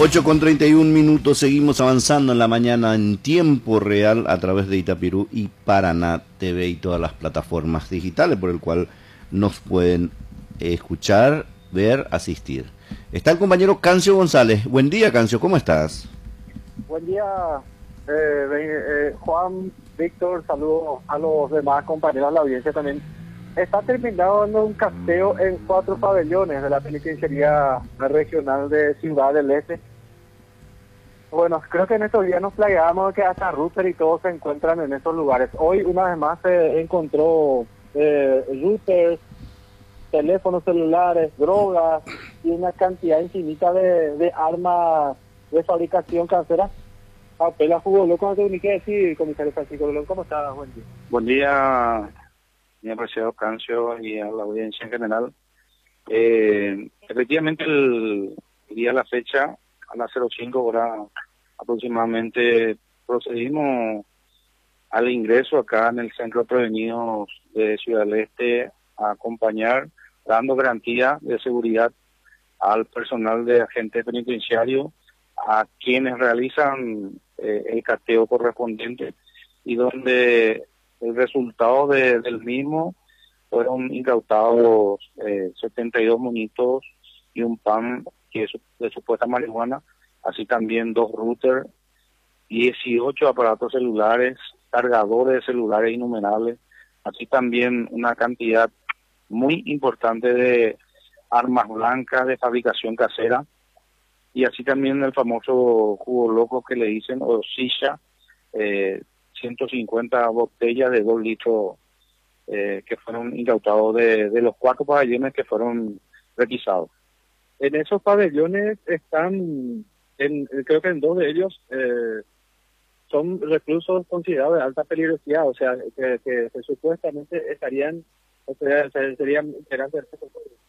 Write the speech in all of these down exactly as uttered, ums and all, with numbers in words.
ocho con treinta y un minutos, seguimos avanzando en la mañana en tiempo real a través de Itapirú y Paraná T V y todas las plataformas digitales por el cual nos pueden escuchar, ver, asistir. Está el compañero Cancio González. Buen día, Cancio, ¿cómo estás? Buen día, eh, eh, Juan, Víctor, saludos a los demás compañeros de la audiencia también. Está terminando un casteo en cuatro pabellones de la penitenciaría regional de Ciudad del Este. Bueno, creo que en estos días nos plagiamos que hasta router y todos se encuentran en esos lugares. Hoy una vez más se encontró eh, routers, teléfonos celulares, drogas y una cantidad infinita de, de armas de fabricación casera. Apela jugó loco, no tengo ni qué decir, comisario Francisco Lolón. ¿Cómo estás? Buen día. Buen día, mi apreciado Cancio y a la audiencia en general. Eh, efectivamente, el, el día de la fecha, a las cero cinco horas aproximadamente, procedimos al ingreso acá en el Centro de Prevenidos de Ciudad del Este a acompañar, dando garantía de seguridad al personal de agentes penitenciarios, a quienes realizan eh, el cateo correspondiente y donde el resultado de, del mismo fueron incautados eh, setenta y dos monitos y un pan que es de supuesta marihuana, así también dos routers, dieciocho aparatos celulares, cargadores de celulares innumerables, así también una cantidad muy importante de armas blancas de fabricación casera, y así también el famoso jugo loco que le dicen, o silla, eh, ciento cincuenta botellas de dos litros eh, que fueron incautados de, de los cuatro pabellones que fueron requisados. En esos pabellones están, en, creo que en dos de ellos eh, son reclusos considerados de alta peligrosidad, o sea, que, que, que supuestamente estarían, o sea, serían integrantes de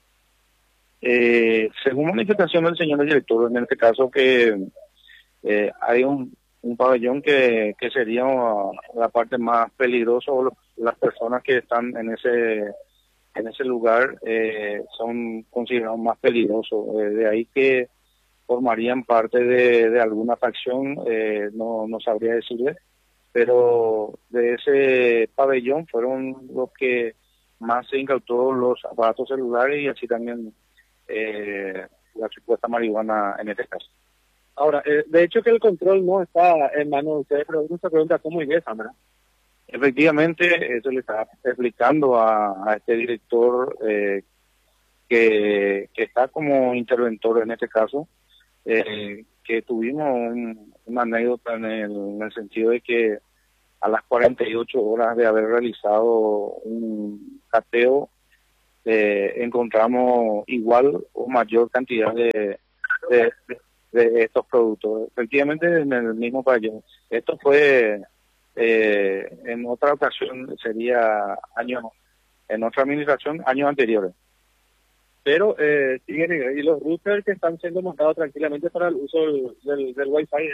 Eh, según manifestación del señor director, en este caso que eh, hay un, un pabellón que, que sería la parte más peligrosa, o lo, las personas que están en ese en ese lugar eh, son considerados más peligrosos, eh, de ahí que formarían parte de, de alguna facción, eh, no, no sabría decirle, pero de ese pabellón fueron los que más se incautó los aparatos celulares y así también Eh, la supuesta marihuana en este caso. Ahora, eh, de hecho que el control no está en manos de ustedes, pero uno se pregunta cómo ingresa, ¿verdad? Efectivamente, eso le está explicando a, a este director eh, que, que está como interventor en este caso, eh, que tuvimos un, una anécdota en el, en el sentido de que a las cuarenta y ocho horas de haber realizado un cateo, Eh, encontramos igual o mayor cantidad de, de, de estos productos, efectivamente en el mismo pabellón. Esto fue eh, en otra ocasión, sería años, en otra administración, años anteriores. Pero eh, siguen, y los routers que están siendo montados tranquilamente para el uso del, del, del Wi-Fi.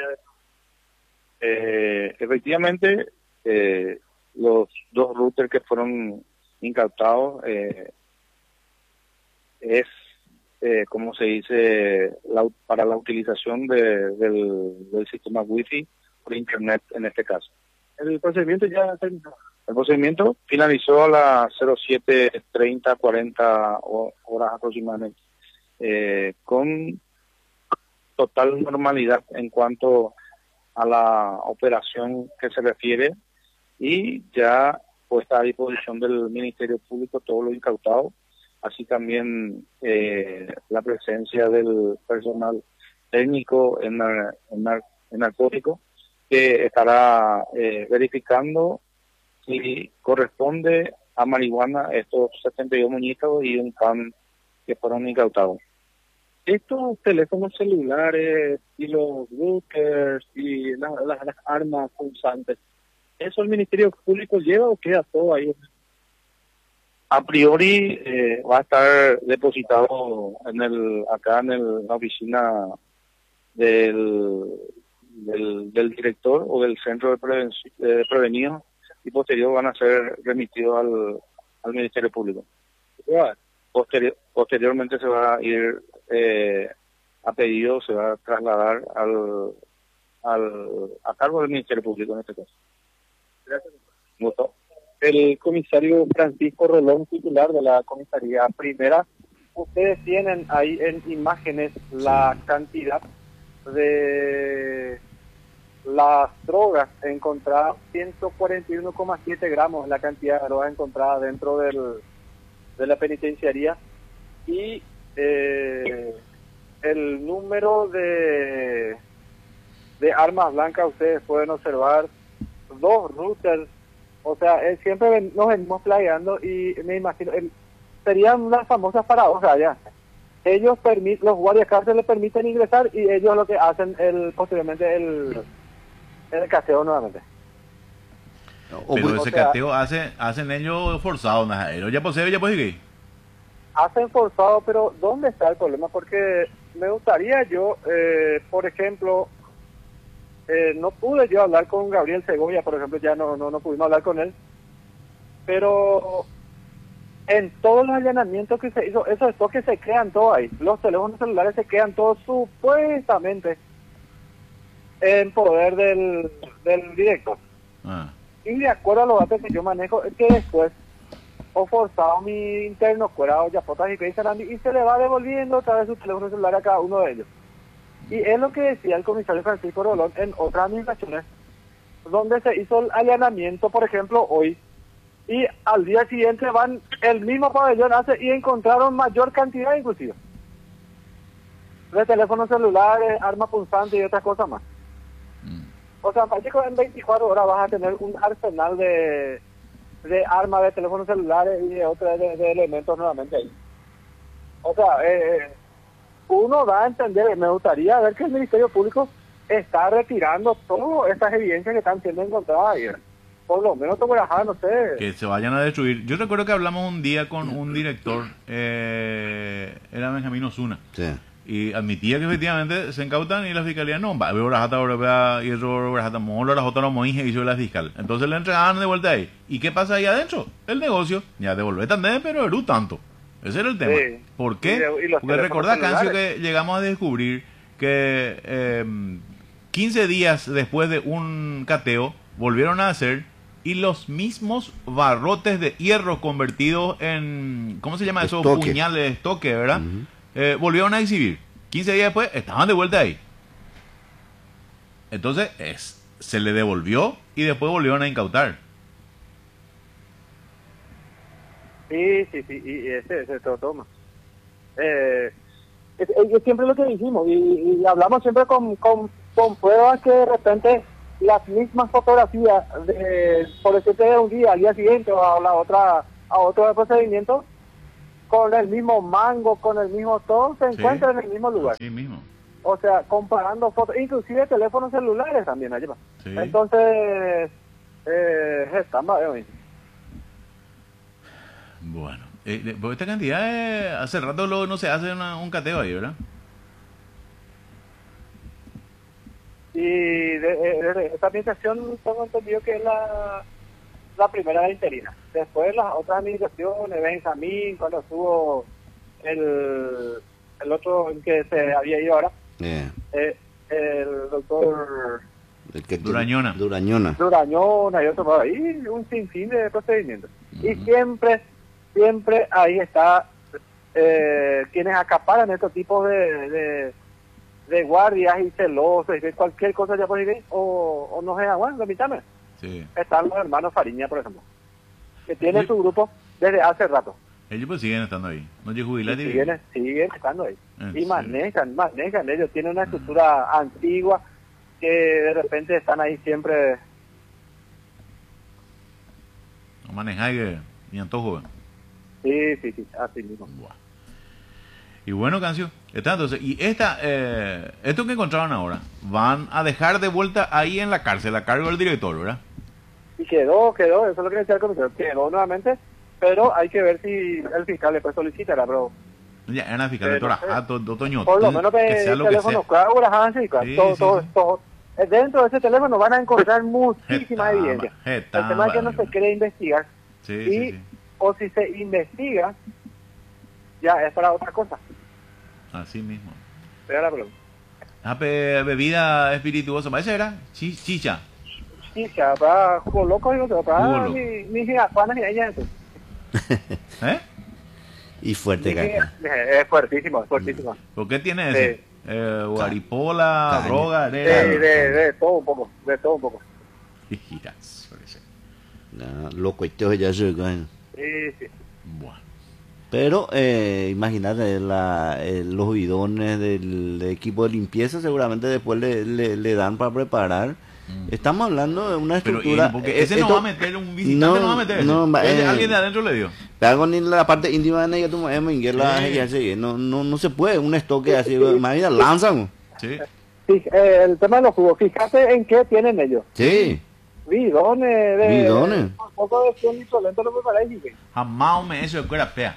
Eh, efectivamente, eh, los dos routers que fueron incautados, eh, es, eh, como se dice, la, para la utilización de, del, del sistema Wi-Fi por Internet en este caso. El procedimiento ya terminó. El procedimiento finalizó a las cero siete treinta, cuarenta horas aproximadamente, eh, con total normalidad en cuanto a la operación que se refiere, y ya puesta a disposición del Ministerio Público todo lo incautado, así también eh, la presencia del personal técnico en, en, en narcótico, que estará eh, verificando si corresponde a marihuana estos setenta y dos muñecos y un pan que fueron incautados. Estos teléfonos celulares y los routers y la, la, las armas punzantes, ¿eso el Ministerio Público lleva o queda todo ahí? A priori eh, va a estar depositado en el acá en el, la oficina del, del, del director o del centro de, preven, de prevenidos, y posterior van a ser remitidos al, al Ministerio Público. Posterior, posteriormente se va a ir eh, a pedido se va a trasladar al, al a cargo del Ministerio Público en este caso. Gracias. Gusto. El comisario Francisco Rolón, titular de la comisaría primera. Ustedes tienen ahí en imágenes la Sí. cantidad de las drogas encontradas, ciento cuarenta y uno coma siete gramos la cantidad de drogas encontradas dentro del, de la penitenciaría, y eh, el número de, de armas blancas ustedes pueden observar, dos routers, o sea, eh, siempre ven, nos venimos playando y me imagino, el, serían las famosas paradojas ya. Ellos permiten, los guardias cárceles les permiten ingresar y ellos lo que hacen el posteriormente el, el cateo nuevamente. O Pero pues, ese o sea, cateo hace, hacen ellos forzados, Najero. Ya posee, ya puede ir. Hacen forzado, pero ¿dónde está el problema? Porque me gustaría yo, eh, por ejemplo, eh, no pude yo hablar con Gabriel Segovia, por ejemplo, ya no, no, no pudimos hablar con él, pero en todos los allanamientos que se hizo, esos toques se quedan todos ahí, los teléfonos celulares se quedan todos supuestamente en poder del, del director. Ah. Y de acuerdo a los datos que yo manejo, es que después o forzado mi interno, curado ya fotos y que y se le va devolviendo otra vez su teléfono celular a cada uno de ellos. Y es lo que decía el comisario Francisco Rolón en otras administraciones, donde se hizo el allanamiento, por ejemplo, hoy, y al día siguiente van, el mismo pabellón hace y encontraron mayor cantidad inclusive de teléfonos celulares, armas punzantes y otras cosas más. Mm. O sea, parece que en veinticuatro horas vas a tener un arsenal de, de armas, de teléfonos celulares y de otros de, de elementos nuevamente ahí. O sea, eh, uno da a entender, me gustaría ver que el Ministerio Público está retirando todas estas evidencias que están siendo encontradas ahí. Por lo menos Tomarajá, no sé. Que se vayan a destruir. Yo recuerdo que hablamos un día con un director, eh, era Benjamín Osuna, sí. y admitía que efectivamente se incautan y la fiscalía no, va a ver Rajata Europea y eso Rajata Molo, la Jota Moinge hizo la fiscal. Entonces le entregaban de vuelta ahí. ¿Y qué pasa ahí adentro? El negocio. Ya devolvé también, pero Eru tanto. Ese era el tema. Sí. ¿Por qué? Y de- y los Porque teléfonos recordá, Cancio, celulares. que llegamos a descubrir que eh, quince días después de un cateo volvieron a hacer y los mismos barrotes de hierro convertidos en, ¿cómo se llama eso? Estoque. Puñales, estoque, ¿verdad? Ujú. Eh, volvieron a exhibir. quince días después estaban de vuelta ahí. Entonces es, se le devolvió y después volvieron a incautar. Sí, sí, sí, y ese, ese todo toma. Eh, es, es siempre lo que dijimos, y, y hablamos siempre con, con, con pruebas que de repente las mismas fotografías, de, por decirte de un día al día siguiente o a la otra, a otro procedimiento, con el mismo mango, con el mismo todo, se Sí. encuentran en el mismo lugar. Así mismo. O sea, comparando fotos, inclusive teléfonos celulares también allí va. Sí. Entonces, eh, estamos hoy. Bueno, eh, eh, porque esta cantidad, eh, hace rato lo, no se hace una- un cateo ahí, ¿verdad? Y de, de- de esta administración tengo entendido que es la, la primera interina. Después las otras administraciones, Benjamín, cuando estuvo el, el otro que se había ido ahora, Eh, eh, el doctor el que- Durañona. Durañona. Durañona y otro por ahí, un sinfín de procedimientos. Y siempre, siempre ahí está eh, quienes acaparan estos tipos de, de, de guardias y celosos y que cualquier cosa ya por ahí, o, o no se aguanta, permítame. Sí. Están los hermanos Fariña, por ejemplo, que tienen Sí. su grupo desde hace rato. Ellos pues siguen estando ahí. No llegó Y jubilar y siguen, siguen estando ahí. ¿En Y serio? manejan, manejan. Ellos tienen una estructura antigua que de repente están ahí siempre. no manejáis que ni antojo. Sí, sí, sí, así mismo. Buah. Y bueno, Cancio, está entonces, y esta, eh, esto que encontraron ahora, van a dejar de vuelta ahí en la cárcel a cargo del director, ¿verdad? Y quedó, quedó, eso es lo que decía el comisario, quedó nuevamente, pero hay que ver si el fiscal después solicitará, pero Ya, era una fiscal Eh, de no Torajato, Otoño, por lo menos que, que sea el lo que teléfono, sea. claro, las Hansi, Sí, todo, sí, todo, sí. todo. Eh, Dentro de ese teléfono van a encontrar muchísimas Jetamba, evidencias. El jetamba, tema es que no se hermano. quiere investigar, Sí, y sí, sí. o si se investiga, ya es para otra cosa. Así mismo. Era la pregunta. Ah, pe- bebida espirituosa, ¿esa era? Chi- Chicha. Chicha, para jugo loco, digo, Jugo para loco. ni ni gigajuanas ni ella. ¿Eh? Y fuerte caca. Es fuertísimo, es fuertísimo. ¿Por qué tiene ese? Sí. Eh, guaripola, Caña. droga, De, arena. de, de todo un poco, de todo un poco. Giras, parece. No, lo cuestión ya se caen. Sí, sí. Bueno. Pero eh, imagínate, la, eh, los bidones del equipo de limpieza seguramente después le, le, le dan para preparar. Mm. Estamos hablando de una Pero estructura... y- porque eh, ese no esto- va a meter, un visitante no, va a meter. no, ese. va- Ese eh, alguien de adentro le dio. Hago ni la parte íntima de ella, tú me la Sí. ya sé, no, no, no se puede, un estoque así, imagínate, lanzan. Sí. Sí, eh, el tema de los jugos, fíjate en qué tienen ellos. Sí, Bidones de... Bidones. Un poco de cien litros lento lo preparáis y... Jamás me eso de cuera fea.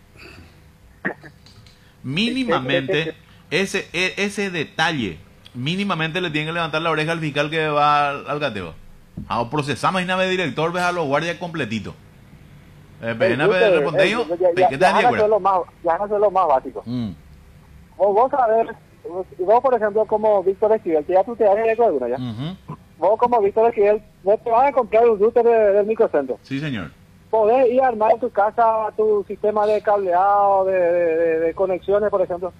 Mínimamente, ese, e- ese detalle, mínimamente le tiene que levantar la oreja al fiscal que va al, al gateo. Ah, procesamos y nave director, ves a los guardias completitos. Eh, pena, Eh, pe- respondeyo, eh, ya- pe- ya- ¿qué ya tal, van a Diego? ser lo más, ya van a ser lo más básico. Mm, Vos, vos sabés, vos, vos, por ejemplo, como Víctor Esquivel, que ya tú te das el eco de una ya. ujú. Vos como Víctor Esquivel, vos te vas a comprar un router de- del microcentro. Sí, señor. Podés ir a armar en tu casa tu sistema de cableado, de, de, de- de conexiones, por ejemplo.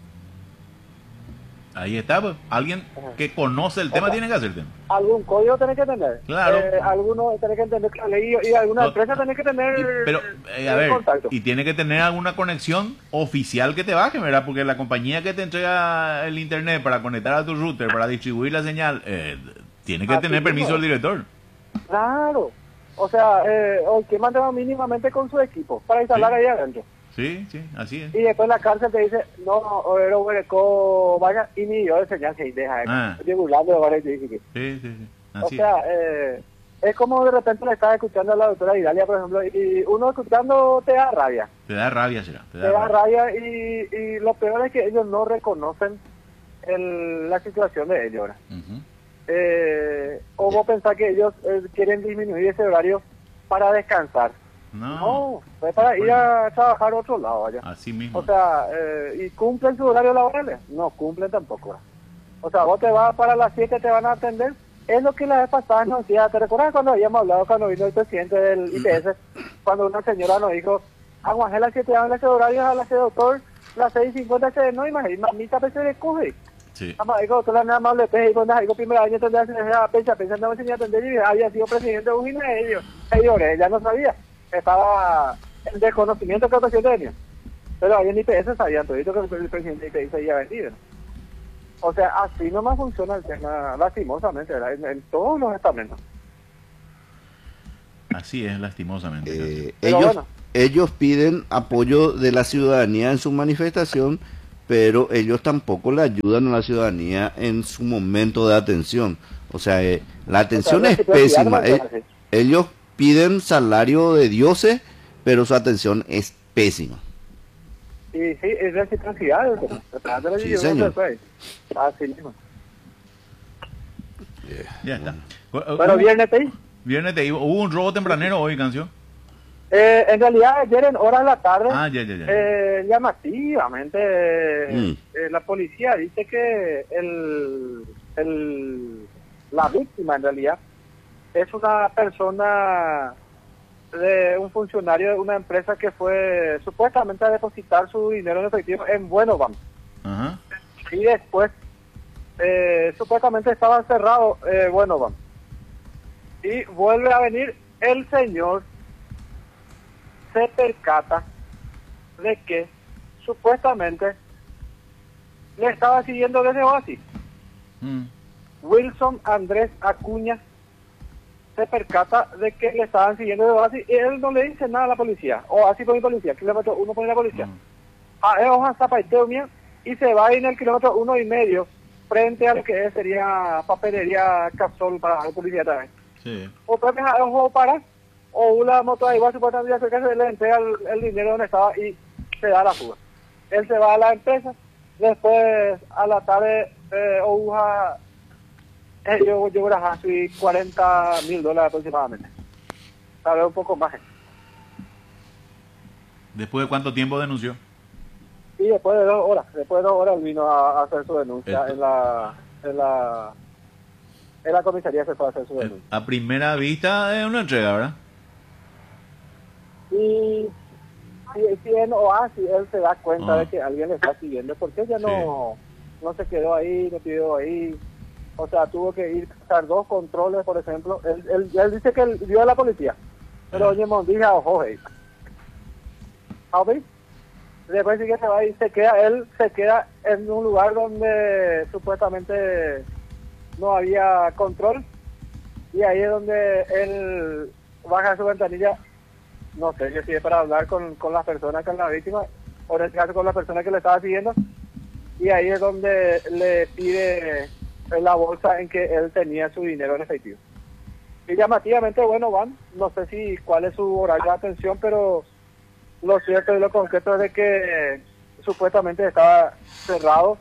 Ahí está, pues. Alguien que conoce el tema tiene que hacer el tema. Algún código tenés que tener. Claro. Eh, algunos tenés que entender la ley y alguna No, empresa tenés que tener Y- pero, eh, a el ver, contacto. y tiene que tener alguna conexión oficial que te baje, ¿verdad? Porque la compañía que te entrega el internet para conectar a tu router, para distribuir la señal, eh, tiene que Así tener permiso mismo. del director. Claro. O sea, eh, o que manda mínimamente con su equipo para instalar Sí. ahí adentro. Sí, sí, así es. Y después la cárcel te dice, no, obrero, hueco, vaya, y ni yo de señal se deja. Ah. Estoy burlando de varios y dije que- Sí, sí, sí. O Así sea, eh, es como de repente le estás escuchando a la doctora Idalia, por ejemplo, y uno escuchando te da rabia. es. Te da rabia, será. Te Te da da rabia. rabia y, y lo peor es que ellos no reconocen el, la situación de ellos. ¿verdad? Ujú. Eh, o vos pensás que ellos eh, quieren disminuir ese horario para descansar. No, No, es para ir a trabajar a otro lado allá. así mismo. O sea, eh, ¿y cumplen sus horarios laborales? No, cumplen tampoco. ¿verdad? O sea, vos te vas para las siete, te van a atender. Es lo que la vez pasada nos decía, ¿te recuerdas cuando habíamos hablado, cuando vino el presidente del I P S? Cuando una señora nos dijo, aguajé las siete, dan las horarios a las seis, doctor, las seis y cincuenta, no, imagínate, mamita, pues se le coge. Sí. Ama, digo, doctor, la nada más le peje, y cuando digo, primer año tendría que ser a pecha, pecha, no me enseñó a atender, y había sido presidente de Ujina, y ellos, y lloré, ya no sabía, estaba en desconocimiento que el presidente tenía. Pero ahí en I P S sabían todo, que el presidente de I P S había vendido. O sea, así nomás funciona el tema, lastimosamente, ¿verdad? En, en todos los estamentos. Así es, lastimosamente. eh, Pero ellos, bueno. ellos piden apoyo de la ciudadanía en su manifestación, pero ellos tampoco le ayudan a la ciudadanía en su momento de atención. O sea, eh, la atención O sea, es reciprocidad no pésima. Eh, funciona así. ellos piden salario de dioses, pero su atención es pésima. Y sí, es reciprocidad, ¿verdad? Sí, señor. Así mismo. Ya está. Pero Hubo- viernes, ¿sí? Viernes te iba- hubo un robo tempranero hoy, canción. Eh, en realidad, ayer en horas de la tarde, Ah, ya, ya, ya. eh, llamativamente, Mm. eh, la policía dice que el, el, la víctima, en realidad, es una persona, de un funcionario de una empresa que fue supuestamente a depositar su dinero en efectivo en Buenobank. Ajá. Y después, eh, supuestamente estaba cerrado eh, Buenobank. Y vuelve a venir el señor, se percata de que supuestamente le estaba siguiendo desde Oasis. Mm. Wilson Andrés Acuña se percata de que le estaban siguiendo de Oasis y él no le dice nada a la policía. O así pone policía, kilómetro uno pone la policía. Mm. A es hoja zapaiteo mía y se va en el kilómetro uno y medio frente a lo que es, sería papelería Capsol para la policía también. Sí. O también a ojo para o una moto ahí va supuestamente a que se le entrega el, el dinero donde estaba y se da la fuga. Él se va a la empresa, después a la tarde eh, o usa eh, yo yo así cuarenta mil dólares aproximadamente. Tal vez un poco más. ¿Después de cuánto tiempo denunció? Y después de dos horas, después de dos horas él vino a, a hacer su denuncia Esto. en la, en la, en la comisaría se fue a hacer su denuncia. A primera vista es una entrega, ¿verdad? Y si, si en Oasis él se da cuenta Ah. de que alguien le está siguiendo, ¿por qué ya no, no se quedó ahí, no pidió ahí? O sea, tuvo que ir a hacer dos controles, por ejemplo. Él, él, él dice que él vio a la policía, pero Ah. oye, Mondija, ojo, hey. ¿Ah, ves? Después sí que se va y se queda, él se queda en un lugar donde supuestamente no había control, y ahí es donde él baja su ventanilla, no sé, yo si es para hablar con, con las personas, con la víctima, o en este caso con la persona que le estaba siguiendo, y ahí es donde le pide la bolsa en que él tenía su dinero en efectivo. Y llamativamente, bueno, van, no sé si cuál es su horario de atención, pero lo cierto y lo concreto es de que supuestamente estaba cerrado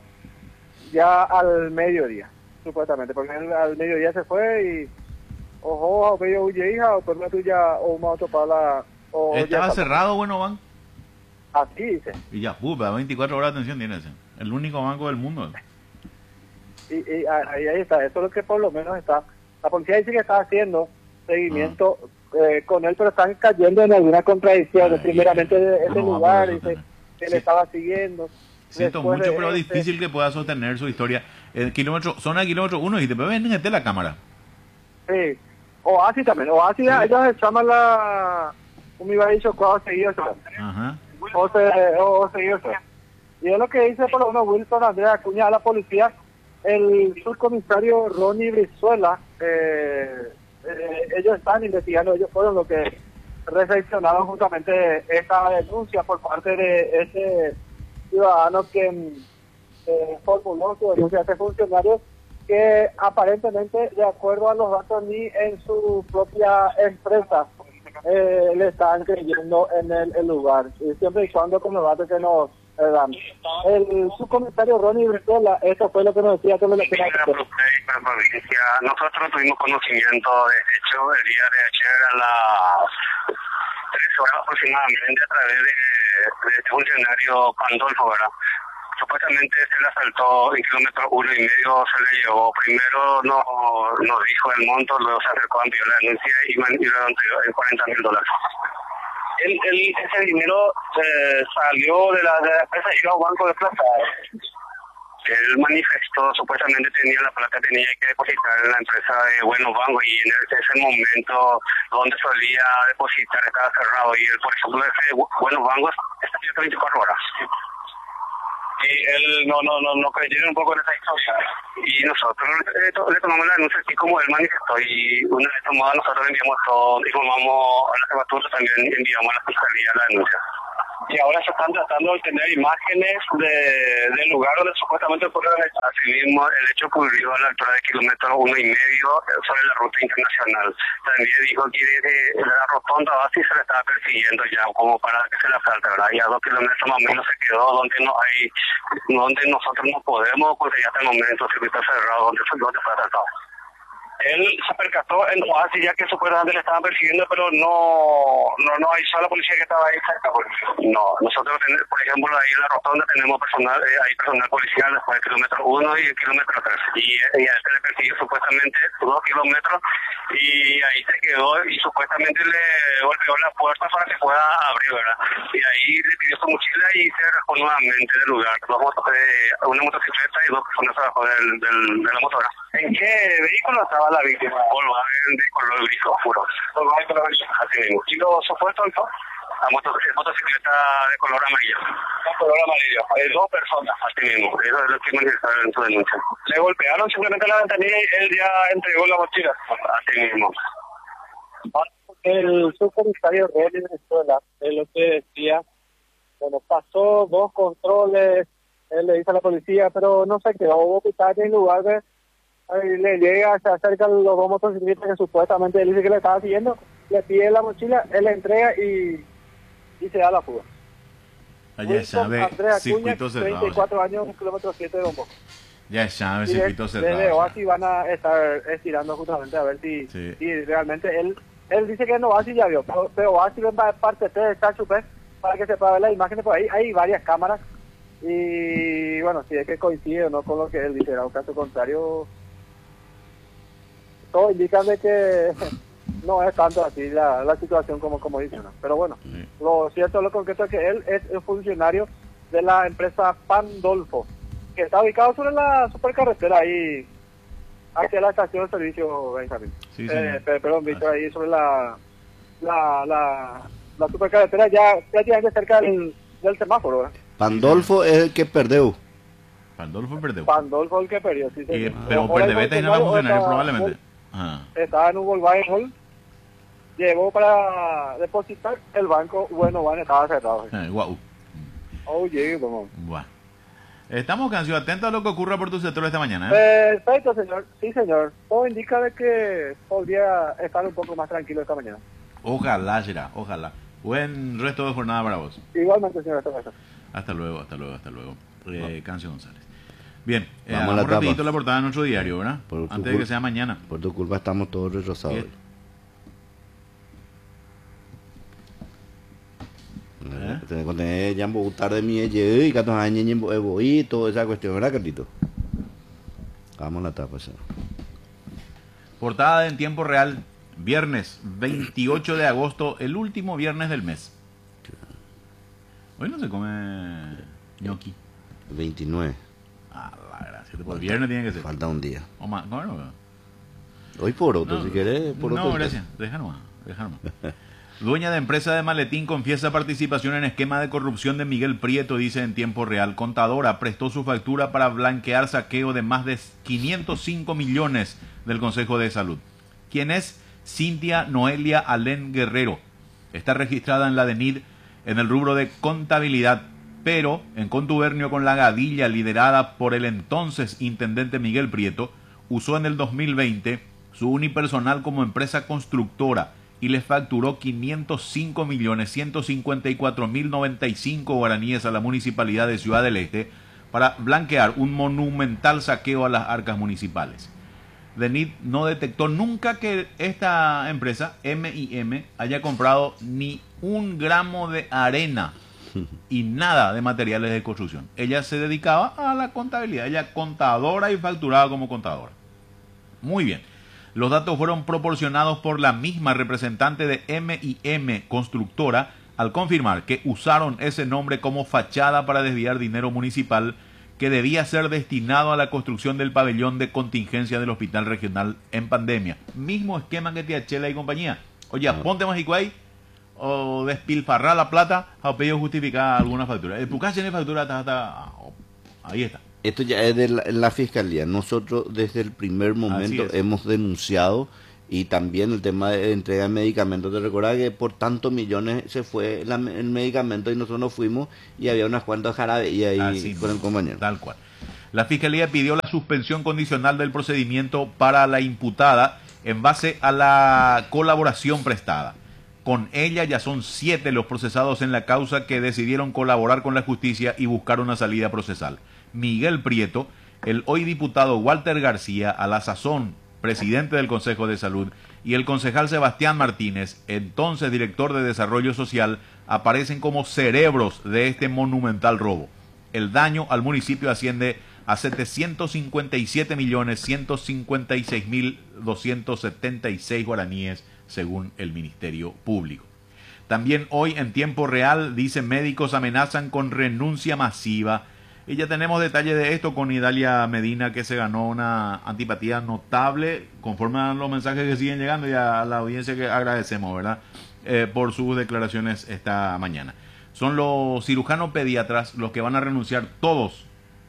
ya al mediodía, supuestamente, porque él al mediodía se fue y ojo, o yo huye hija, o por la tuya, o una autopala, o Estaba ya cerrado, bueno, van. así dice. Y ya, puta, veinticuatro horas de atención tiene ese. El único banco del mundo. Y, y ahí, ahí está, eso es lo que por lo menos está. La policía dice que está haciendo seguimiento eh, con él, pero están cayendo en alguna contradicción. Ay, Primeramente de ese no, lugar, por eso dice también. que Sí. le estaba siguiendo. Siento Después mucho, de pero ese- difícil que pueda sostener su historia. El kilómetro, zona kilómetro uno, y te ven en la cámara. Sí, Oasis también. Oasis, Sí. ellos se llaman la... como iba a dicho, cuando seguido eso. Ajá. O, se, o, o seguido eso. Y es lo que dice por lo menos Wilson Andrés Acuña a la policía, el subcomisario Ronnie Brizuela, eh, eh, ellos están investigando, ellos fueron los que recepcionaron justamente esta denuncia por parte de ese ciudadano que eh, formuló su denuncia a este funcionario, que aparentemente, de acuerdo a los datos, ni en su propia empresa eh, le están creyendo en el, el lugar, y siempre y cuando con los datos que nos eh, dan. El subcomisario Ronnie Brizuela, esto fue lo que nos decía que me lo tenía que hacer. La provincia, nosotros tuvimos conocimiento de este hecho el día de ayer a las tres horas aproximadamente a través de, de este funcionario Pandolfo, ¿verdad? Supuestamente se le asaltó en kilómetro uno y medio, se le llevó. Primero no nos dijo el monto, luego se acercó a enviar la denuncia y me y lo entregó en cuarenta mil dólares. El, el, ese dinero eh, salió de la, de la empresa y iba a un banco de plata. Él manifestó, supuestamente tenía la plata, tenía que depositar en la empresa de Buenos Bancos, y en ese, ese momento donde solía depositar estaba cerrado, y él, por ejemplo, ese Buenos Bancos está abierto veinticuatro horas. Y él no no no no creyeron un poco en esa historia, y nosotros le, to, le tomamos la denuncia así como él manifestó, y una vez tomada nosotros le enviamos todo, informamos a la jefatura, también enviamos a la fiscalía la denuncia. Y ahora se están tratando de tener imágenes de, del lugar donde supuestamente ocurrió el hecho. Asimismo, el hecho ocurrió a la altura de kilómetro uno y medio sobre la ruta internacional. También dijo que desde la rotonda base se le estaba persiguiendo ya, como para que se la salte, ¿verdad? Y a dos kilómetros más o menos se quedó donde no hay, donde nosotros no podemos conseguir hasta el momento circuito cerrado, donde fue, donde fue asaltado. Él se percató en Oasis ya que supuestamente le estaban persiguiendo, pero no no no avisó a la policía que estaba ahí cerca. No, nosotros, por ejemplo, ahí en la rotonda tenemos personal, eh, hay personal policial después del kilómetro uno y el kilómetro tres. Y, y a este le persiguió supuestamente dos kilómetros, y ahí se quedó y supuestamente le golpeó la puerta para que pueda abrir, ¿verdad? Y ahí le pidió su mochila y se dejó nuevamente del lugar. Dos motos, eh, una motocicleta y dos personas abajo del, del, de la motora. ¿En qué vehículo estaba la víctima? Volkswagen de color gris oscuro. Volkswagen de color gris, así mismo. ¿Y los supuestos, entonces? La motocicleta, motocicleta de color amarillo. De color amarillo. Eh, dos personas. Así mismo. Eso es lo que manifestaron en su denuncia. ¿Le golpearon simplemente la ventanilla y él ya entregó la mochila? Así mismo. El subcomisario Ronnie Brizuela es lo que decía, bueno, pasó dos controles, él le dice a la policía, pero no se quedó, hubo pitar en lugar de, ahí le llega, se acercan los dos motociclistas que supuestamente él dice que le estaba siguiendo, le pide la mochila, él le entrega y, y se da la fuga. Ya sabe, circuito cerrado. treinta y cuatro años, kilómetro siete de Don Bosco. Ya sabe, Y circuito desde, desde cerrado. Oasis van a estar estirando justamente a ver si, Sí. si realmente él él dice que en Oasis ya vio, pero, pero Oasis va a parte de esta chupé para que se pueda ver las imágenes por ahí. Hay varias cámaras Y bueno, si es que coincide o no con lo que él dice, en un caso contrario, todo indica de que no es tanto así la, la situación como, como dicen, ¿no? Pero bueno, Sí. lo cierto, lo concreto es que él es el funcionario de la empresa Pandolfo, que está ubicado sobre la supercarretera ahí, hacia la estación de servicio, Benjamín. Sí, eh, señor. pe- perdón, Víctor, ahí sobre la, la, la, la supercarretera, ya prácticamente cerca del, del semáforo, ¿eh? Pandolfo es el que perdió. Pandolfo perdió. Pandolfo el que perdió, sí, Eh, señor. pero Ahora el Perdevete no era funcionario funcionario está- probablemente. Ah. Estaba en un Volkswagen Hall, llevó para depositar, el banco, bueno, van, estaba cerrado. Eh, guau. Oye, vamos. Buah. Estamos, Cancio, atentos a lo que ocurra por tu sector esta mañana. ¿eh? Perfecto, señor. Sí, señor. Todo indica de que podría estar un poco más tranquilo esta mañana. Ojalá será, ojalá. Buen resto de jornada para vos. Igualmente, señor. Hasta luego. Hasta luego, hasta luego, hasta luego. Eh, Cancio González. Bien, eh, Vamos a la hagamos tapa. rapidito la portada de nuestro diario, ¿verdad? Por tu Antes de que cul- sea mañana. Por tu culpa estamos todos retrasados. Bien. Eh, Te conté ya un poco tarde mi ella y cuántos años y toda esa cuestión, ¿verdad, Carlito? Vamos a la tapa, sí. Portada en tiempo real, viernes veintiocho de agosto, el último viernes del mes. Hoy no se come ñoqui. veintinueve. Ah, la gracia. Por viernes tiene que ser. Falta un día. O más, no, no, Hoy por otro, no, si querés, por no, otro. gracias. Deja nomás, deja nomás. Dueña de empresa de maletín confiesa participación en esquema de corrupción de Miguel Prieto, dice en tiempo real. Contadora prestó su factura para blanquear saqueo de más de quinientos cinco millones del Consejo de Salud. ¿Quién es? Cintia Noelia Alén Guerrero. Está registrada en la D E N I D en el rubro de contabilidad, pero en contubernio con la Gadilla liderada por el entonces intendente Miguel Prieto, usó en el dos mil veinte su unipersonal como empresa constructora y le facturó quinientos cinco millones ciento cincuenta y cuatro mil noventa y cinco guaraníes a la Municipalidad de Ciudad del Este para blanquear un monumental saqueo a las arcas municipales. D E N I D no detectó nunca que esta empresa, M I M, haya comprado ni un gramo de arena y nada de materiales de construcción. Ella se dedicaba a la contabilidad, ella contadora y facturaba como contadora. Muy bien. Los datos fueron proporcionados por la misma representante de M I M Constructora al confirmar que usaron ese nombre como fachada para desviar dinero municipal que debía ser destinado a la construcción del pabellón de contingencia del Hospital Regional en pandemia. Mismo esquema que Tiachela y compañía. Oye, Ah. ponte más ahí o despilfarrar la plata a pedido justificar alguna factura. El Pucás tiene factura hasta, hasta- ahí está. Esto ya es de la, la fiscalía. Nosotros desde el primer momento es. hemos denunciado y también el tema de entrega de medicamentos. Te recuerdas que por tantos millones se fue la- el medicamento y nosotros nos fuimos y había unas cuantas jarabes y ahí Así con el mismo, compañero. Tal cual. La Fiscalía pidió la suspensión condicional del procedimiento para la imputada en base a la colaboración prestada. Con ella ya son siete los procesados en la causa que decidieron colaborar con la justicia y buscar una salida procesal. Miguel Prieto, el hoy diputado Walter García, a la sazón presidente del Consejo de Salud, y el concejal Sebastián Martínez, entonces director de Desarrollo Social, aparecen como cerebros de este monumental robo. El daño al municipio asciende a setecientos cincuenta y siete millones ciento cincuenta y seis mil doscientos setenta y seis guaraníes, según el Ministerio Público. También hoy en tiempo real, dice, médicos amenazan con renuncia masiva. Y ya tenemos detalles de esto con Idalia Medina, que se ganó una antipatía notable, conforme a los mensajes que siguen llegando y a la audiencia que agradecemos, ¿verdad? Eh, por sus declaraciones esta mañana. Son los cirujanos pediatras los que van a renunciar todos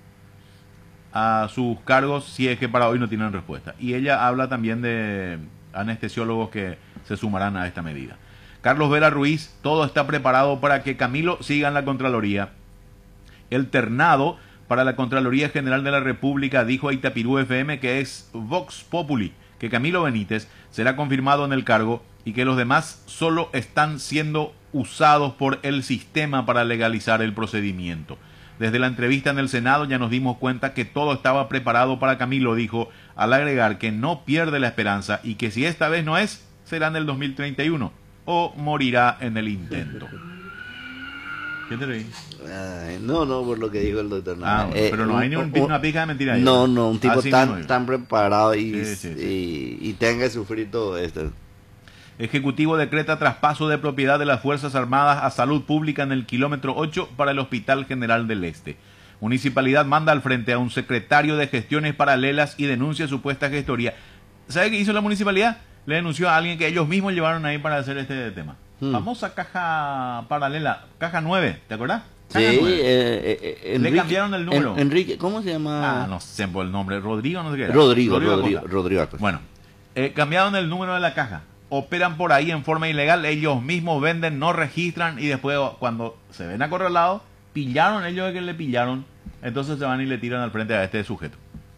a sus cargos si es que para hoy no tienen respuesta. Y ella habla también de anestesiólogos que se sumarán a esta medida. Carlos Vera Ruiz, todo está preparado para que Camilo siga en la Contraloría. El ternado para la Contraloría General de la República dijo a Itapirú F M que es Vox Populi, que Camilo Benítez será confirmado en el cargo y que los demás solo están siendo usados por el sistema para legalizar el procedimiento. Desde la entrevista en el Senado ya nos dimos cuenta que todo estaba preparado para Camilo, dijo, al agregar que no pierde la esperanza y que si esta vez no es, será en el dos mil treinta y uno o morirá en el intento. ¿Qué te reí? Ay, no, no, por lo que dijo el doctor. No. Ah, Eh, pero no hay ni un, un- una pizca de mentira ahí. No, no, un tipo Así tan, mismo. tan preparado y, Sí, sí, sí. y, y tenga que sufrir todo esto. Ejecutivo decreta traspaso de propiedad de las Fuerzas Armadas a Salud Pública en el kilómetro ocho para el Hospital General del Este. Municipalidad manda al frente a un secretario de gestiones paralelas y denuncia supuesta gestoría. ¿Sabe qué hizo la municipalidad? Le denunció a alguien que ellos mismos llevaron ahí para hacer este tema. Hmm. Famosa caja paralela, caja nueve, ¿te acordás? Sí, Caja nueve. eh, eh, eh, Enrique, cambiaron el número. En- Enrique, ¿cómo se llama? Ah, no sé por el nombre, Rodrigo, no sé qué era. Rodrigo, Rodrigo, Acosta. Rodrigo Acosta. Bueno, eh, cambiaron el número de la caja. Operan por ahí en forma ilegal, ellos mismos venden, no registran y después cuando se ven acorralados, pillaron ellos de que le pillaron, entonces se van y le tiran al frente a este sujeto.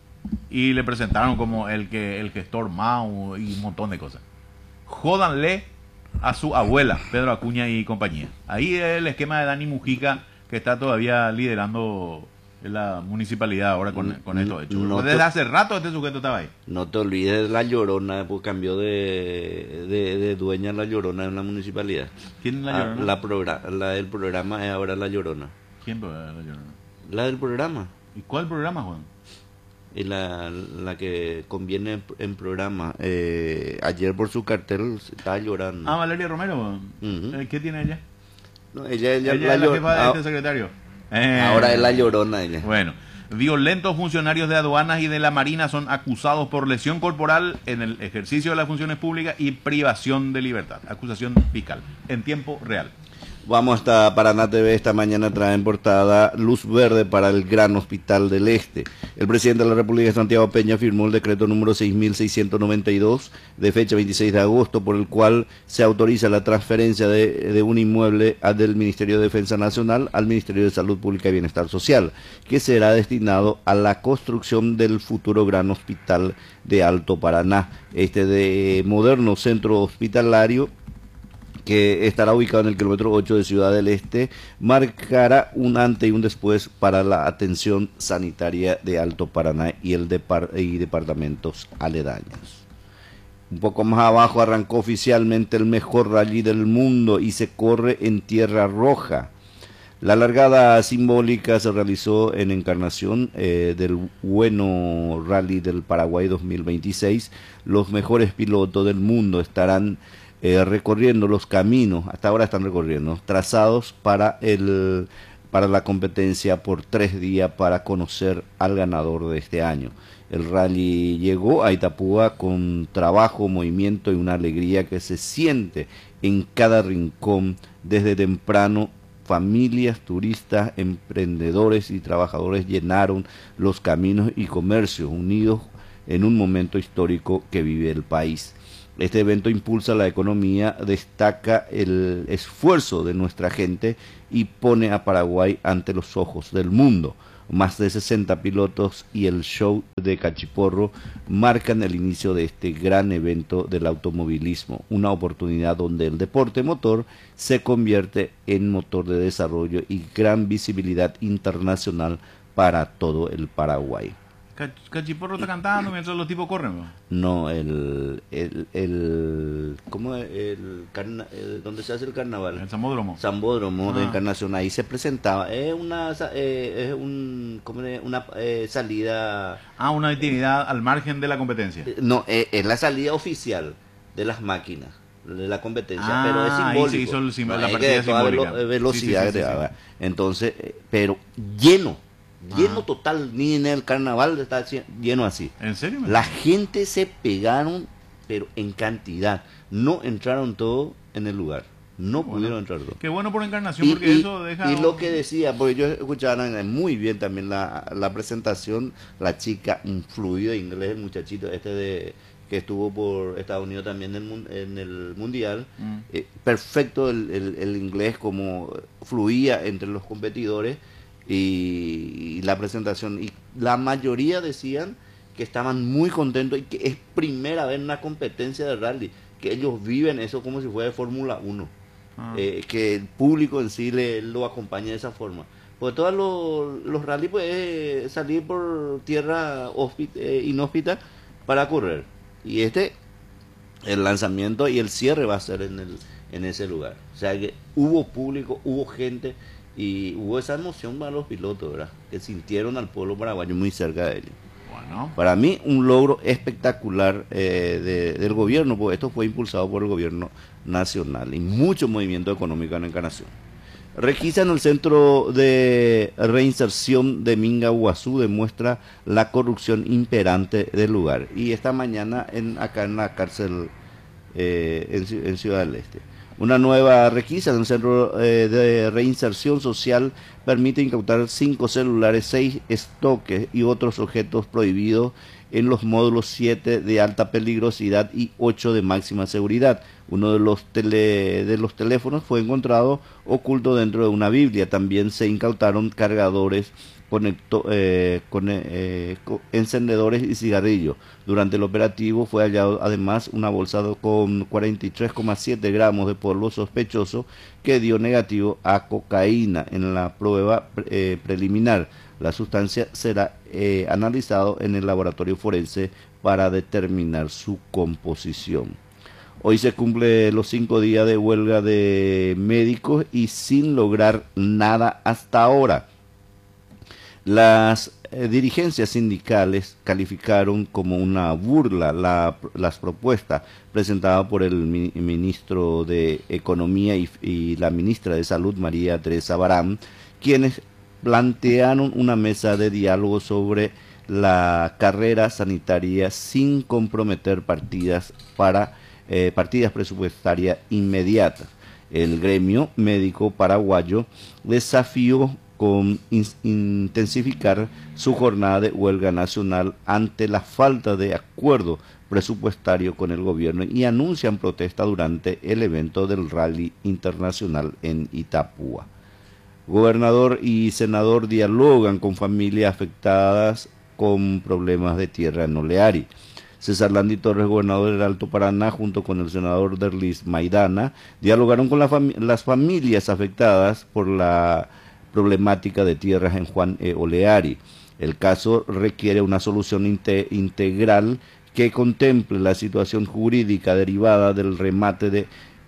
Y le presentaron como el que el gestor Mao y un montón de cosas. Jódanle a su abuela, Pedro Acuña y compañía. Ahí es el esquema de Dani Mujica, que está todavía liderando la municipalidad ahora con, con estos hechos. No Desde te- hace rato este sujeto estaba ahí. No te olvides de La Llorona, pues cambió de, de, de dueña La Llorona en la municipalidad. ¿Quién es la Ah, Llorona? la, progra- la del programa es ahora La Llorona. ¿Quién fue la Llorona? La del programa. ¿Y cuál programa, Juan? Y la, la que conviene en, en programa. Eh, ayer por su cartel estaba llorando. Ah, Valeria Romero. Juan. Ujú. Eh, ¿Qué tiene ella? No, ella, ella, Ella es la Llor- jefa de ah, este secretario. Eh, ahora es La Llorona ella. Bueno, violentos funcionarios de aduanas y de la Marina son acusados por lesión corporal en el ejercicio de las funciones públicas y privación de libertad. Acusación fiscal en tiempo real. Vamos hasta Paraná T V, esta mañana trae en portada luz verde para el Gran Hospital del Este. El presidente de la República, Santiago Peña, firmó el decreto número seis mil seiscientos noventa y dos de fecha veintiséis de agosto, por el cual se autoriza la transferencia de, de un inmueble a- del Ministerio de Defensa Nacional al Ministerio de Salud Pública y Bienestar Social, que será destinado a la construcción del futuro Gran Hospital de Alto Paraná. Este de moderno centro hospitalario, que estará ubicado en el kilómetro ocho de Ciudad del Este, marcará un antes y un después para la atención sanitaria de Alto Paraná y, el depar- y departamentos aledaños. Un poco más abajo arrancó oficialmente el mejor rally del mundo y se corre en Tierra Roja. La largada simbólica se realizó en Encarnación eh, del Bueno Rally del Paraguay dos mil veintiséis. Los mejores pilotos del mundo estarán eh, recorriendo los caminos, hasta ahora están recorriendo, trazados para, el, para la competencia por tres días para conocer al ganador de este año. El rally llegó a Itapúa con trabajo, movimiento y una alegría que se siente en cada rincón desde temprano. Familias, turistas, emprendedores y trabajadores llenaron los caminos y comercios unidos en un momento histórico que vive el país. Este evento impulsa la economía, destaca el esfuerzo de nuestra gente y pone a Paraguay ante los ojos del mundo. Más de sesenta pilotos y el show de Cachiporro marcan el inicio de este gran evento del automovilismo, una oportunidad donde el deporte motor se convierte en motor de desarrollo y gran visibilidad internacional para todo el Paraguay. Cach- Cachiporro está cantando mientras los tipos corren. ¿No? No, el, el, el, ¿cómo es? El, carna, el donde se hace el carnaval. El Samódromo. Sambódromo de Ah. Encarnación, ahí se presentaba, es una, sa- eh, es un, ¿cómo es? Una eh, salida, Ah, una actividad al margen de la competencia. eh, no, eh, es la salida oficial de las máquinas, de la competencia, Ah, pero es ahí se simbólico. hizo el sim- No, la es partida que toda simbólica. velo- velocidad Sí, sí, sí, sí, agregada. sí. Entonces, eh, pero lleno, lleno Ah. total, ni en el carnaval está así- lleno así. ¿En serio? men? La gente se pegaron, pero en cantidad. No entraron todos en el lugar. No Bueno, pudieron entrar todos. Qué bueno por Encarnación, Y, porque y- eso deja... y lo que decía, porque yo escuchaba muy bien también la, la presentación, la chica, un fluido inglés, el muchachito este de que estuvo por Estados Unidos también en el, mun- en el Mundial. Mm. Eh, perfecto el, el- el inglés, como fluía entre los competidores y, y la presentación. Y la mayoría decían que estaban muy contentos y que es primera vez en una competencia de rally, que ellos viven eso como si fuera de Fórmula uno. Ah. Eh, que el público en sí le, lo acompaña de esa forma. Porque todos los, los rally puede salir por tierra hospi- eh, inhóspita para correr. Y este, el lanzamiento y el cierre va a ser en, el, en ese lugar. O sea que hubo público, hubo gente Y hubo esa emoción para los pilotos, ¿verdad? Que sintieron al pueblo paraguayo muy cerca de ellos. Bueno. Para mí, un logro espectacular eh, de, del gobierno, porque esto fue impulsado por el gobierno nacional y mucho movimiento económico en Encarnación. Requisa en el centro de reinserción de Mingaguazú demuestra la corrupción imperante del lugar. Y esta mañana en, acá en la cárcel eh, en, en Ciudad del Este. Una nueva requisa en el centro eh, de reinserción social permite incautar cinco celulares, seis estoques y otros objetos prohibidos en los módulos siete de alta peligrosidad y ocho de máxima seguridad. Uno de los, tele, de los teléfonos fue encontrado oculto dentro de una Biblia. También se incautaron cargadores, conecto, eh, con, eh, con encendedores y cigarrillos. Durante el operativo fue hallado además una bolsa con cuarenta y tres coma siete gramos de polvo sospechoso que dio negativo a cocaína en la prueba eh, preliminar. La sustancia será eh, analizado en el laboratorio forense para determinar su composición. Hoy se cumple los cinco días de huelga de médicos y sin lograr nada hasta ahora. Las eh, dirigencias sindicales calificaron como una burla la, las propuestas presentadas por el mi, ministro de Economía y, y la ministra de Salud, María Teresa Barán, quienes plantearon una mesa de diálogo sobre la carrera sanitaria sin comprometer partidas para eh, partidas presupuestarias inmediatas. El gremio médico paraguayo desafió con in, intensificar su jornada de huelga nacional ante la falta de acuerdo presupuestario con el gobierno y anuncian protesta durante el evento del Rally Internacional en Itapúa. Gobernador y senador dialogan con familias afectadas con problemas de tierra en Oleari. César Landi Torres, gobernador del Alto Paraná, junto con el senador Derlis Maidana, dialogaron con la fami las familias afectadas por la problemática de tierras en Juan E. Oleari. El caso requiere una solución inte integral que contemple la situación jurídica derivada del remate de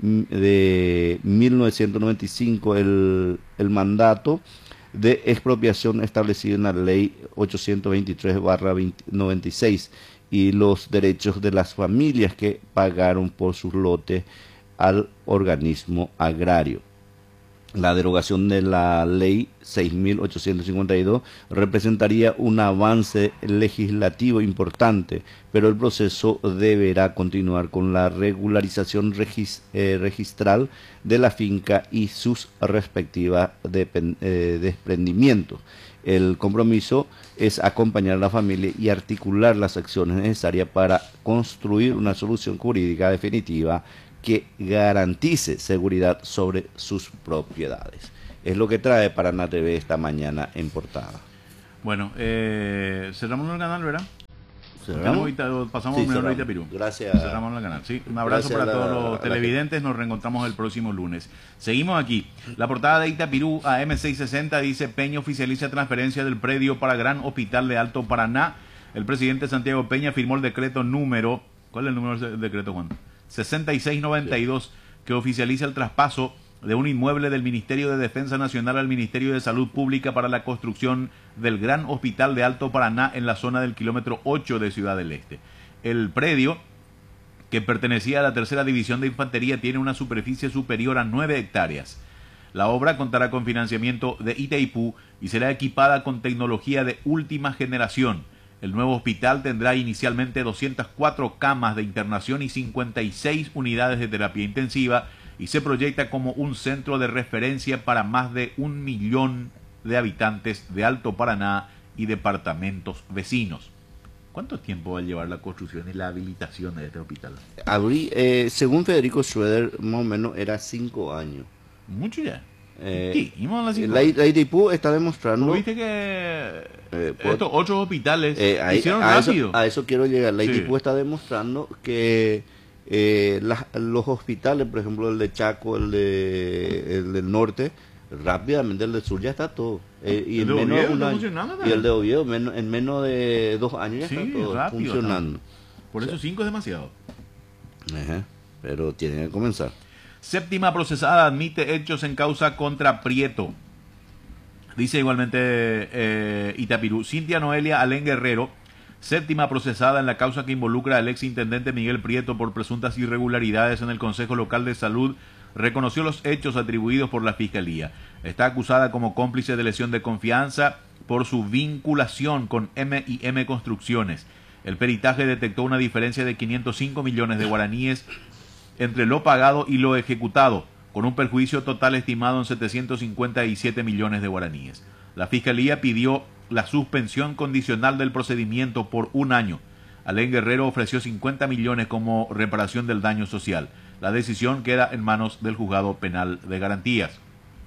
de mil novecientos noventa y cinco, el, el mandato de expropiación establecido en la ley ochocientos veintitrés barra noventa y seis y los derechos de las familias que pagaron por sus lotes al organismo agrario. La derogación de la ley seis mil ochocientos cincuenta y dos representaría un avance legislativo importante, pero el proceso deberá continuar con la regularización regis, eh, registral de la finca y sus respectivas de, eh, desprendimientos. El compromiso es acompañar a la familia y articular las acciones necesarias para construir una solución jurídica definitiva que garantice seguridad sobre sus propiedades. Es lo que trae Paraná T V esta mañana en portada. Bueno, eh, cerramos el canal, ¿verdad? ¿Cerramos? Pasamos Sí, primero a Itapirú. Gracias. Cerramos el canal. Sí, un abrazo Gracias para a la- todos los a la televidentes. Nos reencontramos el próximo lunes. Seguimos aquí. La portada de Itapirú a M seiscientos sesenta dice: Peña oficializa transferencia del predio para Gran Hospital de Alto Paraná. El presidente Santiago Peña firmó el decreto número... ¿Cuál es el número del decreto, Juan? sesenta y seis noventa y dos, que oficializa el traspaso de un inmueble del Ministerio de Defensa Nacional al Ministerio de Salud Pública para la construcción del Gran Hospital de Alto Paraná en la zona del kilómetro ocho de Ciudad del Este. El predio, que pertenecía a la tercera división de infantería, tiene una superficie superior a nueve hectáreas. La obra contará con financiamiento de Itaipú y será equipada con tecnología de última generación. El nuevo hospital tendrá inicialmente doscientas cuatro camas de internación y cincuenta y seis unidades de terapia intensiva y se proyecta como un centro de referencia para más de un millón de habitantes de Alto Paraná y departamentos vecinos. ¿Cuánto tiempo va a llevar la construcción y la habilitación de este hospital? Abrí, eh, según Federico Schroeder, más o menos era cinco años. Mucho ya. Eh, Sí, íbamos a las cinco. la, la Itaipú está demostrando... ¿Tú viste que Eh, por- estos ocho hospitales Eh, ahí- hicieron a, eso, rápido? a eso quiero llegar. La Sí. Itaipú está demostrando que eh, las- los hospitales, por ejemplo el de Chaco, el de el del norte, rápidamente el del sur ya está todo. Eh, y ¿El en de menos Oviedo un está año- funcionando y también? el de Oviedo menos- en menos de dos años ya Sí, está todo rápido funcionando. Por eso cinco es demasiado. Ajá, pero tienen que comenzar. Séptima procesada admite hechos en causa contra Prieto. Dice igualmente eh, Itapirú, Cintia Noelia Alén Guerrero, séptima procesada en la causa que involucra al exintendente Miguel Prieto por presuntas irregularidades en el Consejo Local de Salud, reconoció los hechos atribuidos por la Fiscalía. Está acusada como cómplice de lesión de confianza por su vinculación con M y M Construcciones. El peritaje detectó una diferencia de quinientos cinco millones de guaraníes entre lo pagado y lo ejecutado, con un perjuicio total estimado en setecientos cincuenta y siete millones de guaraníes. La Fiscalía pidió la suspensión condicional del procedimiento por un año. Alén Guerrero ofreció cincuenta millones como reparación del daño social. La decisión queda en manos del Juzgado Penal de Garantías.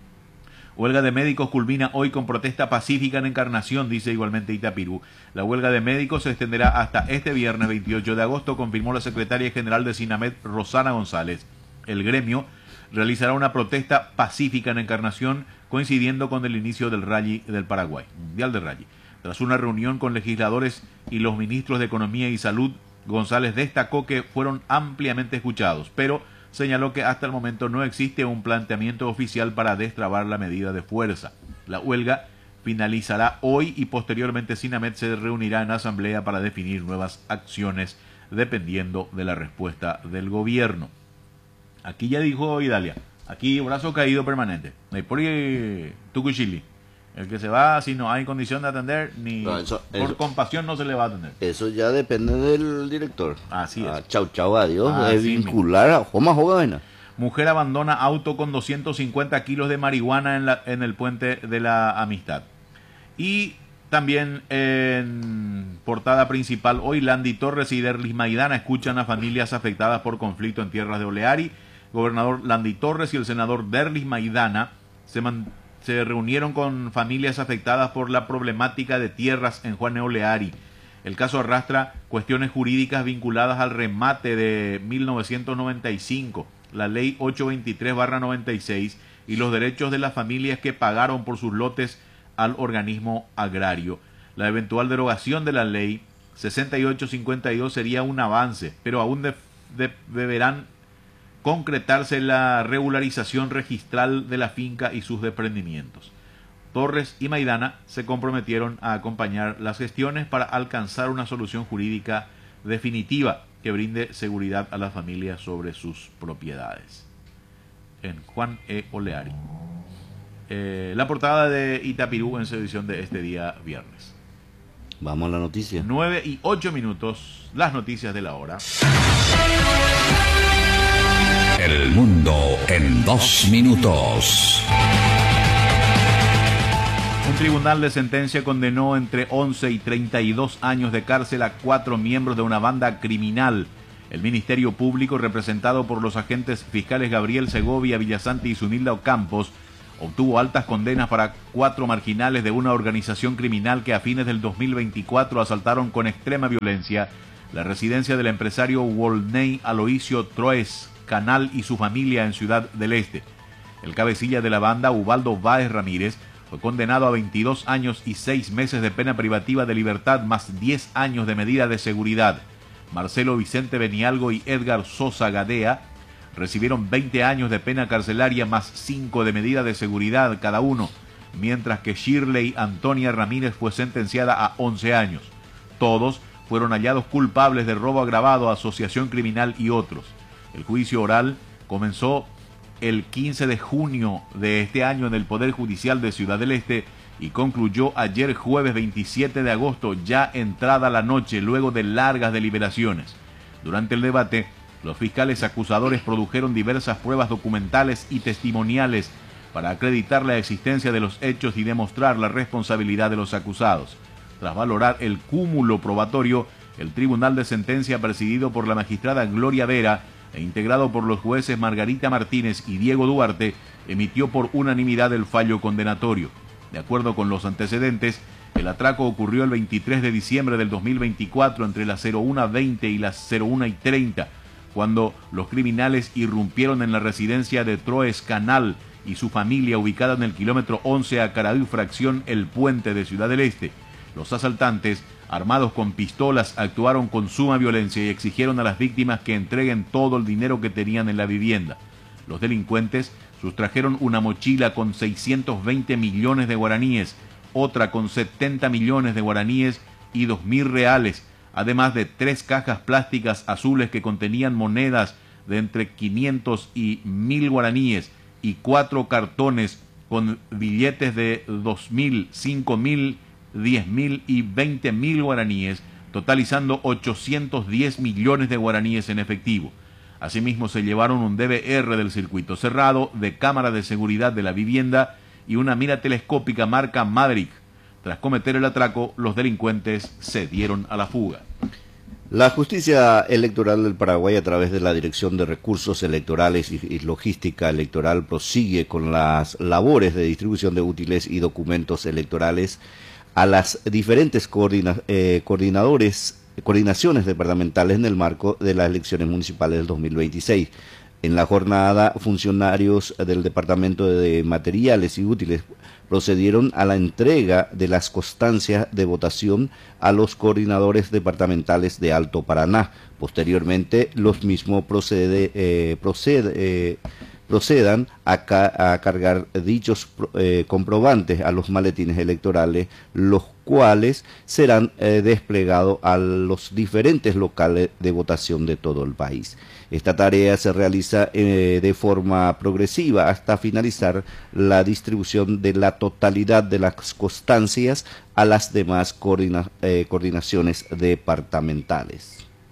Huelga de médicos culmina hoy con protesta pacífica en Encarnación, dice igualmente Itapirú. La huelga de médicos se extenderá hasta este viernes veintiocho de agosto, confirmó la secretaria general de SINAMED, Rosana González. El gremio realizará una protesta pacífica en Encarnación, coincidiendo con el inicio del Rally del Paraguay, Mundial de Rally. Tras una reunión con legisladores y los ministros de Economía y Salud, González destacó que fueron ampliamente escuchados, pero señaló que hasta el momento no existe un planteamiento oficial para destrabar la medida de fuerza. La huelga finalizará hoy y posteriormente SINAMED se reunirá en asamblea para definir nuevas acciones dependiendo de la respuesta del gobierno. Aquí ya dijo Idalia, aquí brazo caído permanente. Por Tucuchili. El que se va, si no hay condición de atender, ni no, eso, por eso, compasión no se le va a atender. Eso ya depende del director. Así es. Ah, chau, chau, adiós. Ah, es vincular a Joma Joven. Mujer abandona auto con doscientos cincuenta kilos de marihuana en, la, en el puente de la Amistad. Y también en portada principal, hoy Landy Torres y Derlis Maidana escuchan a familias afectadas por conflicto en tierras de Oleari. Gobernador Landy Torres y el senador Derlis Maidana se mantuvieron se reunieron con familias afectadas por la problemática de tierras en Juan Oleari. El caso arrastra cuestiones jurídicas vinculadas al remate de mil novecientos noventa y cinco, la ley ochocientos veintitrés barra noventa y seis y los derechos de las familias que pagaron por sus lotes al organismo agrario. La eventual derogación de la ley sesenta y ocho cincuenta y dos sería un avance, pero aún de, de, deberán concretarse la regularización registral de la finca y sus desprendimientos. Torres y Maidana se comprometieron a acompañar las gestiones para alcanzar una solución jurídica definitiva que brinde seguridad a las familias sobre sus propiedades. En Juan E. Oleari. Eh, la portada de Itapirú en su edición de este día viernes. Vamos a la noticia. nueve y ocho minutos, las noticias de la hora. El mundo en dos minutos. Un tribunal de sentencia condenó entre once y treinta y dos años de cárcel a cuatro miembros de una banda criminal. El Ministerio Público, representado por los agentes fiscales Gabriel Segovia Villasante y Zunilda Ocampos, obtuvo altas condenas para cuatro marginales de una organización criminal que a fines del dos mil veinticuatro asaltaron con extrema violencia la residencia del empresario Wolney Aloisio Troes Canal y su familia en Ciudad del Este. El cabecilla de la banda, Ubaldo Báez Ramírez, fue condenado a veintidós años y seis meses de pena privativa de libertad más diez años de medida de seguridad. Marcelo Vicente Benialgo y Edgar Sosa Gadea recibieron veinte años de pena carcelaria más cinco de medida de seguridad cada uno, mientras que Shirley Antonia Ramírez fue sentenciada a once años. Todos fueron hallados culpables de robo agravado, asociación criminal y otros. El juicio oral comenzó el quince de junio de este año en el Poder Judicial de Ciudad del Este y concluyó ayer jueves veintisiete de agosto, ya entrada la noche, luego de largas deliberaciones. Durante el debate, los fiscales acusadores produjeron diversas pruebas documentales y testimoniales para acreditar la existencia de los hechos y demostrar la responsabilidad de los acusados. Tras valorar el cúmulo probatorio, el Tribunal de Sentencia, presidido por la magistrada Gloria Vera e integrado por los jueces Margarita Martínez y Diego Duarte, emitió por unanimidad el fallo condenatorio. De acuerdo con los antecedentes, el atraco ocurrió el veintitrés de diciembre del dos mil veinticuatro entre las una veinte y las una treinta, cuando los criminales irrumpieron en la residencia de Troes Canal y su familia, ubicada en el kilómetro once a Caraí, fracción El Puente de Ciudad del Este. Los asaltantes, armados con pistolas, actuaron con suma violencia y exigieron a las víctimas que entreguen todo el dinero que tenían en la vivienda. Los delincuentes Sustrajeron una mochila con seiscientos veinte millones de guaraníes, otra con setenta millones de guaraníes y dos mil reales, además de tres cajas plásticas azules que contenían monedas de entre quinientos y mil guaraníes y cuatro cartones con billetes de dos mil, cinco mil, diez mil y veinte mil guaraníes, totalizando ochocientos diez millones de guaraníes en efectivo. Asimismo, se llevaron un D V R del circuito cerrado, de cámara de seguridad de la vivienda y una mira telescópica marca Maverick. Tras cometer el atraco, los delincuentes se dieron a la fuga. La Justicia Electoral del Paraguay, a través de la Dirección de Recursos Electorales y Logística Electoral, prosigue con las labores de distribución de útiles y documentos electorales a las diferentes coordina eh, coordinadores coordinaciones departamentales en el marco de las elecciones municipales del dos mil veintiséis. En la jornada, funcionarios del Departamento de Materiales y Útiles procedieron a la entrega de las constancias de votación a los coordinadores departamentales de Alto Paraná. Posteriormente, los mismos procede, eh, procede, eh, procedan a, ca a cargar dichos eh, comprobantes a los maletines electorales, los cuales serán eh, desplegados a los diferentes locales de votación de todo el país. Esta tarea se realiza eh, de forma progresiva hasta finalizar la distribución de la totalidad de las constancias a las demás coordina eh, coordinaciones departamentales.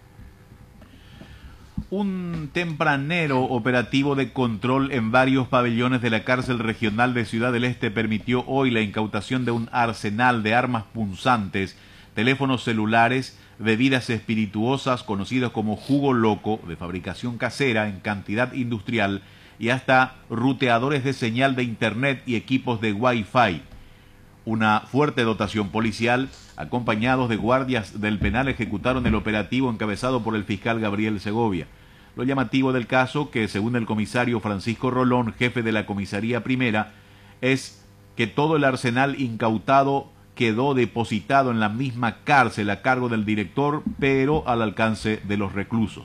Un tempranero operativo de control en varios pabellones de la cárcel regional de Ciudad del Este permitió hoy la incautación de un arsenal de armas punzantes, teléfonos celulares, bebidas espirituosas conocidas como jugo loco, de fabricación casera en cantidad industrial, y hasta ruteadores de señal de internet y equipos de Wi-Fi. Una fuerte dotación policial, acompañados de guardias del penal, ejecutaron el operativo encabezado por el fiscal Gabriel Segovia. Lo llamativo del caso, que según el comisario Francisco Rolón, jefe de la comisaría primera, es que todo el arsenal incautado quedó depositado en la misma cárcel a cargo del director, pero al alcance de los reclusos.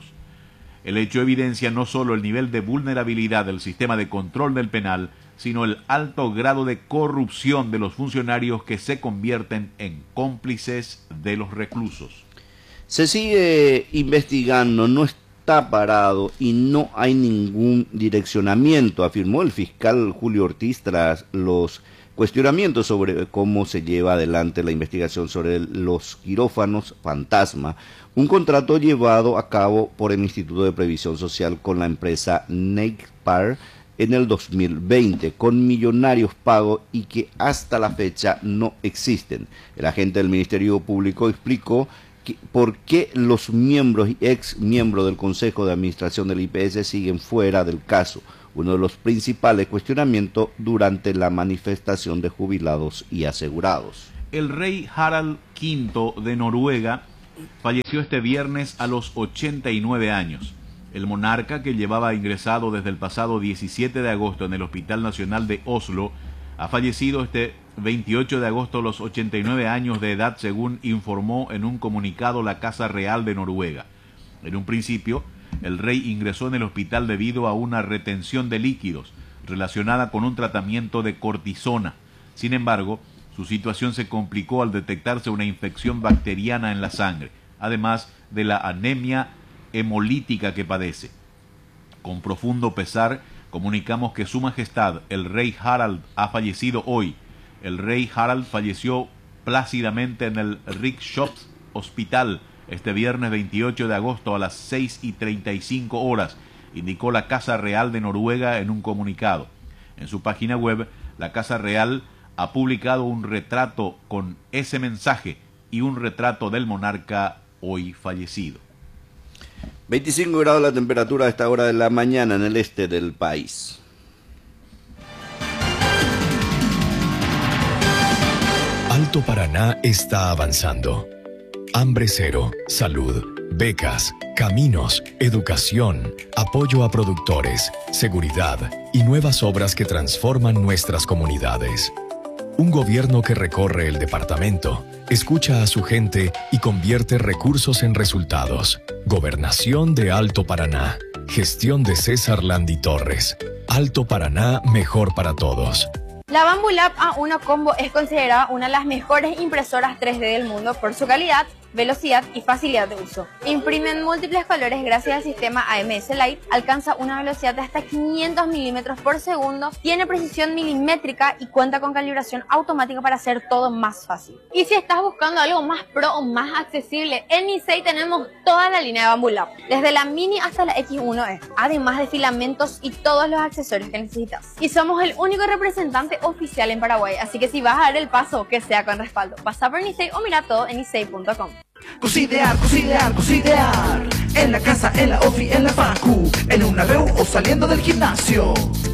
El hecho evidencia no solo el nivel de vulnerabilidad del sistema de control del penal, sino el alto grado de corrupción de los funcionarios que se convierten en cómplices de los reclusos. Se sigue investigando, no está parado y no hay ningún direccionamiento, afirmó el fiscal Julio Ortiz tras los cuestionamientos sobre cómo se lleva adelante la investigación sobre los quirófanos fantasma, un contrato llevado a cabo por el Instituto de Previsión Social con la empresa Neipar en el dos mil veinte, con millonarios pagos y que hasta la fecha no existen. El agente del Ministerio Público explicó que, por qué los miembros y ex miembros del Consejo de Administración del I P S siguen fuera del caso, uno de los principales cuestionamientos durante la manifestación de jubilados y asegurados. El rey Harald quinto de Noruega falleció este viernes a los ochenta y nueve años. El monarca, que llevaba ingresado desde el pasado diecisiete de agosto en el Hospital Nacional de Oslo, ha fallecido este veintiocho de agosto a los ochenta y nueve años de edad, según informó en un comunicado la Casa Real de Noruega. En un principio, el rey ingresó en el hospital debido a una retención de líquidos relacionada con un tratamiento de cortisona. Sin embargo, su situación se complicó al detectarse una infección bacteriana en la sangre, además de la anemia hemolítica que padece. Con profundo pesar, comunicamos que Su Majestad, el Rey Harald, ha fallecido hoy. El Rey Harald falleció plácidamente en el Rikshops Hospital este viernes veintiocho de agosto a las seis y treinta y cinco horas, indicó la Casa Real de Noruega en un comunicado. En su página web, la Casa Real ha publicado un retrato con ese mensaje y un retrato del monarca hoy fallecido. veinticinco grados la temperatura a esta hora de la mañana en el este del país. Alto Paraná está avanzando. Hambre cero, salud, becas, caminos, educación, apoyo a productores, seguridad y nuevas obras que transforman nuestras comunidades. Un gobierno que recorre el departamento, escucha a su gente y convierte recursos en resultados. Gobernación de Alto Paraná. Gestión de César Landi Torres. Alto Paraná, mejor para todos. La Bambulab A uno Combo es considerada una de las mejores impresoras tres D del mundo por su calidad, velocidad y facilidad de uso. Imprime en múltiples colores gracias al sistema A M S Light, alcanza una velocidad de hasta quinientos milímetros por segundo, tiene precisión milimétrica y cuenta con calibración automática para hacer todo más fácil. Y si estás buscando algo más pro o más accesible, en Nicey tenemos toda la línea de Bambulab, desde la Mini hasta la X uno E, además de filamentos y todos los accesorios que necesitas. Y somos el único representante oficial en Paraguay, así que si vas a dar el paso, que sea con respaldo. Pasa por Nicey o mira todo en nicey punto com. Cocidear, cocidear, cocidear. En la casa, en la ofi, en la facu, en una U o saliendo del gimnasio.